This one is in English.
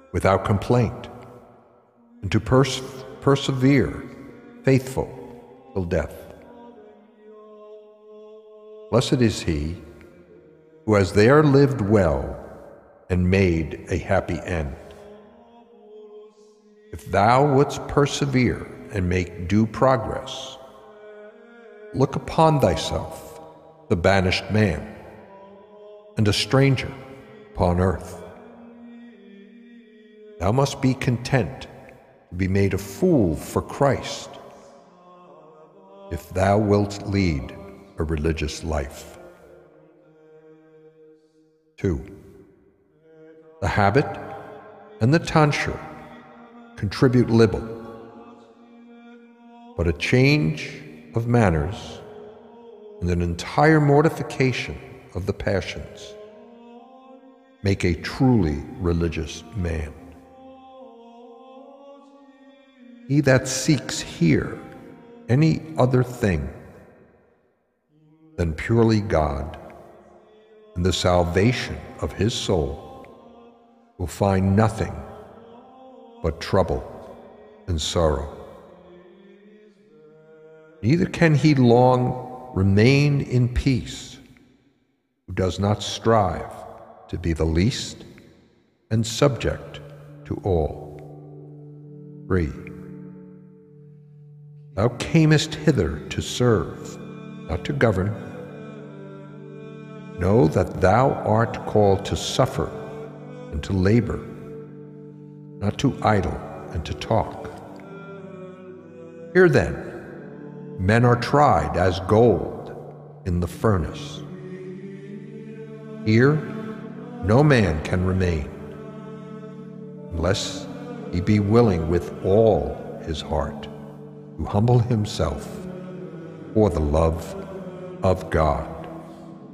without complaint, and to persevere faithful till death. Blessed is he who has there lived well and made a happy end. If thou wouldst persevere and make due progress, look upon thyself, the banished man, and a stranger upon earth. Thou must be content to be made a fool for Christ, if thou wilt lead a religious life. 2. The habit and the tonsure contribute little, but a change of manners and an entire mortification of the passions make a truly religious man. He that seeks here any other thing than purely God and the salvation of his soul will find nothing but trouble and sorrow. Neither can he long remain in peace who does not strive to be the least and subject to all. 3. Thou camest hither to serve, not to govern. Know that thou art called to suffer and to labor, not to idle and to talk. Here then, men are tried as gold in the furnace. Here no man can remain, unless he be willing with all his heart to humble himself for the love of God.